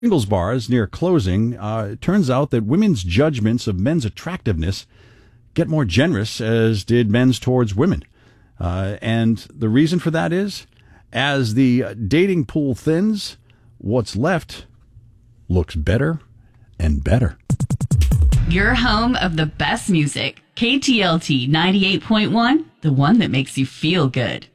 Singles bars near closing. It turns out that women's judgments of men's attractiveness get more generous, as did men's towards women. And the reason for that is, as the dating pool thins, what's left looks better and better. Your home of the best music. KTLT 98.1, the one that makes you feel good.